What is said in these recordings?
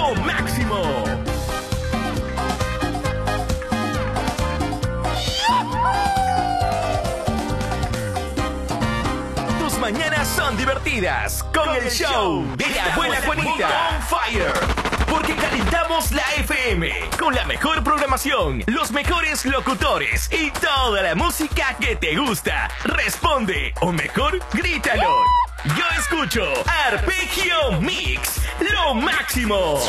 lo máximo. Tus mañanas son divertidas con el show de la abuela Juanita on fire. Porque calentamos la FM con la mejor programación, los mejores locutores y toda la música que te gusta. Responde, o mejor, grítalo. Yo escucho Arpegio Mix, lo máximo.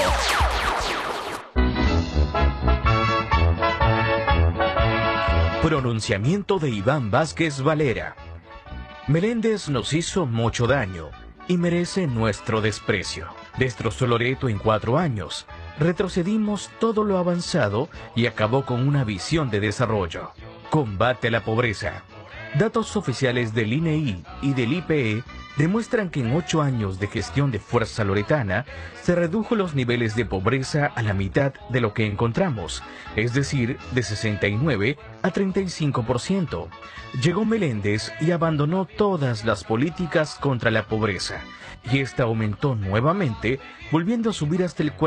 Pronunciamiento de Iván Vázquez Valera. Meléndez nos hizo mucho daño y merece nuestro desprecio. Destrozó Loreto en 4 años, retrocedimos todo lo avanzado y acabó con una visión de desarrollo. Combate a la pobreza. Datos oficiales del INEI y del IPE demuestran que en 8 años de gestión de Fuerza Loretana se redujo los niveles de pobreza a la mitad de lo que encontramos, es decir, de 69 a 35%. Llegó Meléndez y abandonó todas las políticas contra la pobreza, y esta aumentó nuevamente, volviendo a subir hasta el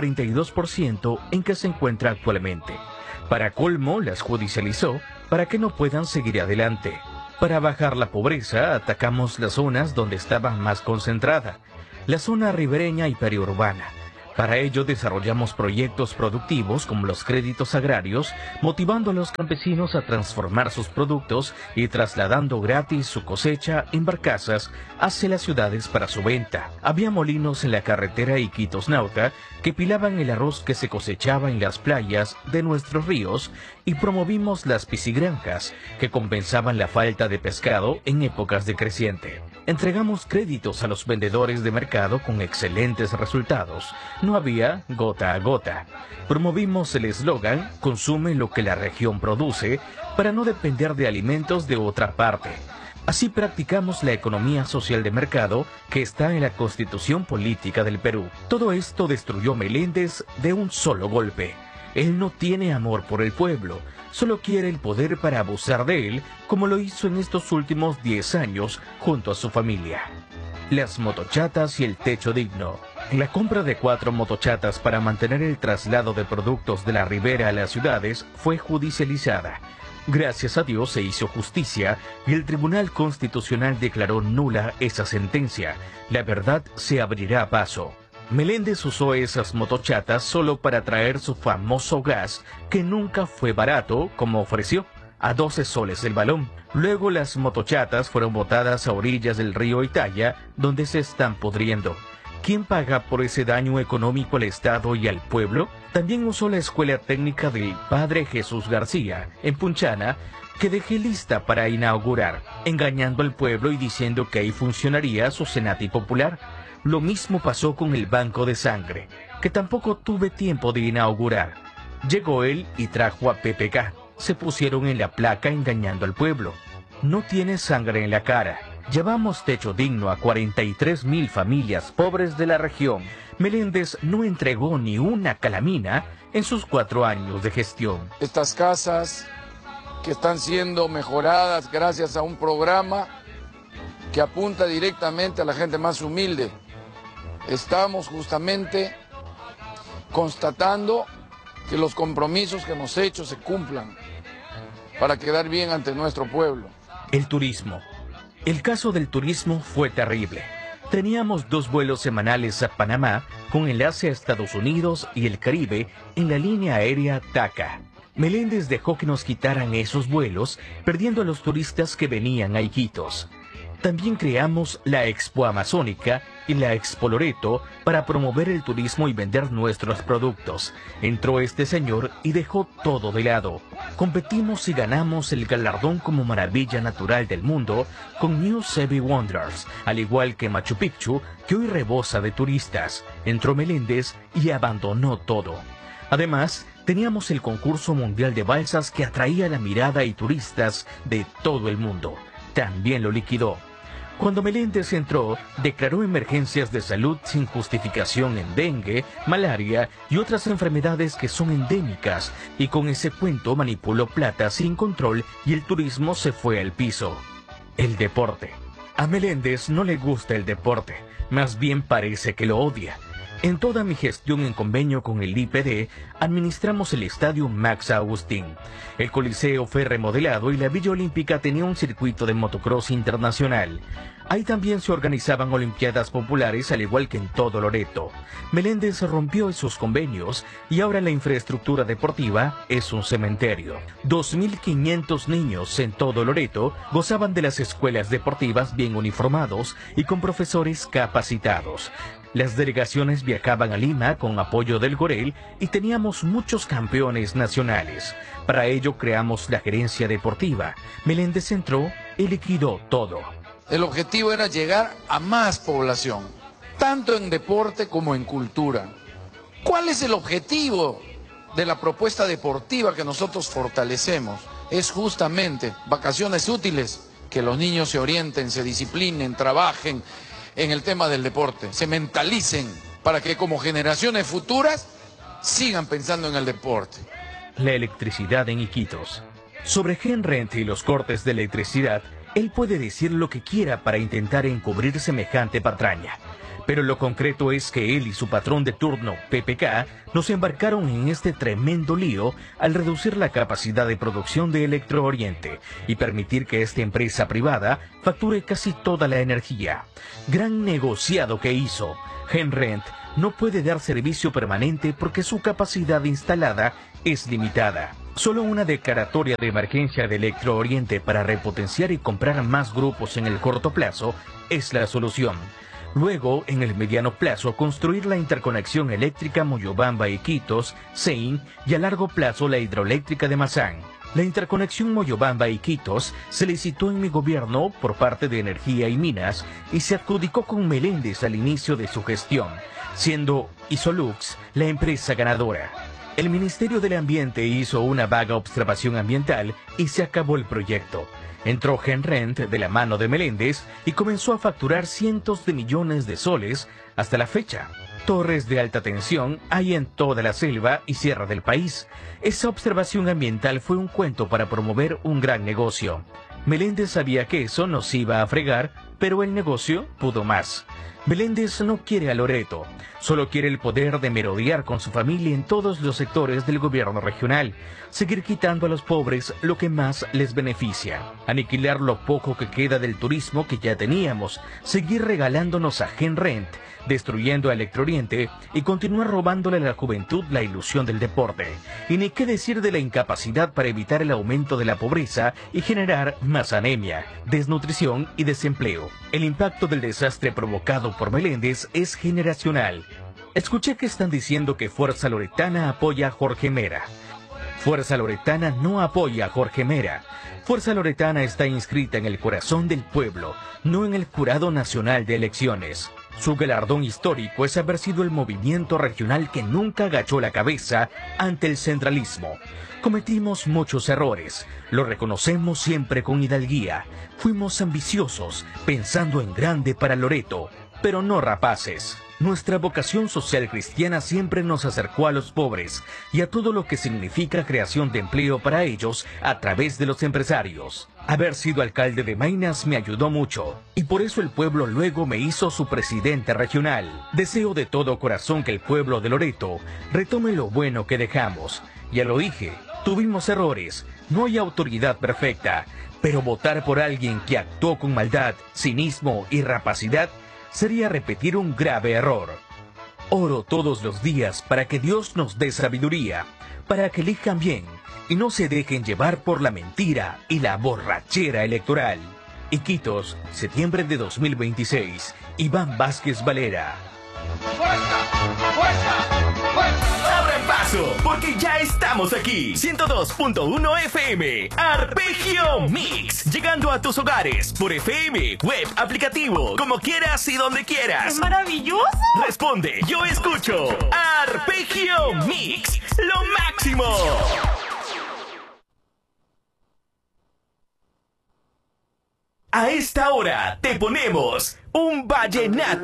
42% en que se encuentra actualmente. Para colmo, las judicializó para que no puedan seguir adelante. Para bajar la pobreza, atacamos las zonas donde estaba más concentrada, la zona ribereña y periurbana. Para ello desarrollamos proyectos productivos como los créditos agrarios, motivando a los campesinos a transformar sus productos y trasladando gratis su cosecha en barcazas hacia las ciudades para su venta. Había molinos en la carretera Iquitos-Nauta que pilaban el arroz que se cosechaba en las playas de nuestros ríos y promovimos las piscigranjas que compensaban la falta de pescado en épocas de creciente. Entregamos créditos a los vendedores de mercado con excelentes resultados. No había gota a gota. Promovimos el eslogan "Consume lo que la región produce" para no depender de alimentos de otra parte. Así practicamos la economía social de mercado que está en la Constitución Política del Perú. Todo esto destruyó Meléndez de un solo golpe. Él no tiene amor por el pueblo, solo quiere el poder para abusar de él, como lo hizo en estos últimos 10 años junto a su familia. Las motochatas y el techo digno. La compra de 4 motochatas para mantener el traslado de productos de la ribera a las ciudades fue judicializada. Gracias a Dios se hizo justicia y el Tribunal Constitucional declaró nula esa sentencia. La verdad se abrirá paso. Meléndez usó esas motochatas solo para traer su famoso gas, que nunca fue barato, como ofreció, a 12 soles el balón. Luego las motochatas fueron botadas a orillas del río Italia, donde se están pudriendo. ¿Quién paga por ese daño económico al Estado y al pueblo? También usó la escuela técnica del Padre Jesús García, en Punchana, que dejé lista para inaugurar, engañando al pueblo y diciendo que ahí funcionaría su Senati Popular. Lo mismo pasó con el Banco de Sangre, que tampoco tuve tiempo de inaugurar. Llegó él y trajo a PPK. Se pusieron en la placa engañando al pueblo. No tiene sangre en la cara. Llevamos techo digno a 43,000 familias pobres de la región. Meléndez no entregó ni una calamina en sus 4 años de gestión. Estas casas que están siendo mejoradas gracias a un programa que apunta directamente a la gente más humilde. Estamos justamente constatando que los compromisos que hemos hecho se cumplan para quedar bien ante nuestro pueblo. El turismo. El caso del turismo fue terrible. Teníamos 2 vuelos semanales a Panamá con enlace a Estados Unidos y el Caribe en la línea aérea TACA. Meléndez dejó que nos quitaran esos vuelos, perdiendo a los turistas que venían a Iquitos. También creamos la Expo Amazónica y la Expo Loreto para promover el turismo y vender nuestros productos. Entró este señor y dejó todo de lado. Competimos y ganamos el galardón como maravilla natural del mundo con New Seven Wonders, al igual que Machu Picchu, que hoy rebosa de turistas. Entró Meléndez y abandonó todo. Además, teníamos el concurso mundial de balsas que atraía la mirada y turistas de todo el mundo. También lo liquidó. Cuando Meléndez entró, declaró emergencias de salud sin justificación en dengue, malaria y otras enfermedades que son endémicas, y con ese cuento manipuló plata sin control y el turismo se fue al piso. El deporte. A Meléndez no le gusta el deporte, más bien parece que lo odia. En toda mi gestión en convenio con el IPD, administramos el estadio Max Agustín. El Coliseo fue remodelado y la Villa Olímpica tenía un circuito de motocross internacional. Ahí también se organizaban olimpiadas populares, al igual que en todo Loreto. Meléndez rompió esos convenios y ahora la infraestructura deportiva es un cementerio. 2.500 niños en todo Loreto gozaban de las escuelas deportivas bien uniformados y con profesores capacitados. Las delegaciones viajaban a Lima con apoyo del Gorel y teníamos muchos campeones nacionales. Para ello creamos la gerencia deportiva. Meléndez entró y liquidó todo. El objetivo era llegar a más población, tanto en deporte como en cultura. ¿Cuál es el objetivo de la propuesta deportiva que nosotros fortalecemos? Es justamente vacaciones útiles, que los niños se orienten, se disciplinen, trabajen en el tema del deporte, se mentalicen para que como generaciones futuras sigan pensando en el deporte. La electricidad en Iquitos. Sobre Genrent y los cortes de electricidad, él puede decir lo que quiera para intentar encubrir semejante patraña. Pero lo concreto es que él y su patrón de turno, PPK, nos embarcaron en este tremendo lío al reducir la capacidad de producción de Electro Oriente y permitir que esta empresa privada facture casi toda la energía. Gran negociado que hizo. Genrent no puede dar servicio permanente porque su capacidad instalada es limitada. Solo una declaratoria de emergencia de Electro Oriente para repotenciar y comprar más grupos en el corto plazo es la solución. Luego, en el mediano plazo, construir la interconexión eléctrica Moyobamba-Iquitos, Sein, y a largo plazo la hidroeléctrica de Mazán. La interconexión Moyobamba-Iquitos se licitó en mi gobierno por parte de Energía y Minas y se adjudicó con Meléndez al inicio de su gestión, siendo Isolux la empresa ganadora. El Ministerio del Ambiente hizo una vaga observación ambiental y se acabó el proyecto. Entró Genrent de la mano de Meléndez y comenzó a facturar cientos de millones de soles hasta la fecha. Torres de alta tensión hay en toda la selva y sierra del país. Esa observación ambiental fue un cuento para promover un gran negocio. Meléndez sabía que eso nos iba a fregar, pero el negocio pudo más. Meléndez no quiere a Loreto, solo quiere el poder de merodear con su familia en todos los sectores del gobierno regional, seguir quitando a los pobres lo que más les beneficia, aniquilar lo poco que queda del turismo que ya teníamos, seguir regalándonos a Genrent, destruyendo a Electro Oriente y continuar robándole a la juventud la ilusión del deporte. Y ni qué decir de la incapacidad para evitar el aumento de la pobreza y generar más anemia, desnutrición y desempleo. El impacto del desastre provocado por Meléndez es generacional. Escuché que están diciendo que Fuerza Loretana apoya a Jorge Mera. Fuerza Loretana no apoya a Jorge Mera. Fuerza Loretana está inscrita en el corazón del pueblo, no en el Jurado Nacional de Elecciones. Su galardón histórico es haber sido el movimiento regional que nunca agachó la cabeza ante el centralismo. Cometimos muchos errores, lo reconocemos siempre con hidalguía. Fuimos ambiciosos, pensando en grande para Loreto, pero no rapaces. Nuestra vocación social cristiana siempre nos acercó a los pobres y a todo lo que significa creación de empleo para ellos a través de los empresarios. Haber sido alcalde de Maynas me ayudó mucho y por eso el pueblo luego me hizo su presidente regional. Deseo de todo corazón que el pueblo de Loreto retome lo bueno que dejamos. Ya lo dije, tuvimos errores, no hay autoridad perfecta, pero votar por alguien que actuó con maldad, cinismo y rapacidad sería repetir un grave error. Oro todos los días para que Dios nos dé sabiduría, para que elijan bien y no se dejen llevar por la mentira y la borrachera electoral. Iquitos, septiembre de 2026. Iván Vázquez Valera. ¡Fuerza! ¡Fuerza! ¡Fuerza! ¡Abran paso! Porque ya estamos aquí. 102.1 FM. Arpegio Mix. Llegando a tus hogares. Por FM, web, aplicativo. Como quieras y donde quieras. ¡Es maravilloso! Responde, yo escucho. Arpegio Mix. Lo máximo. A esta hora te ponemos un vallenato.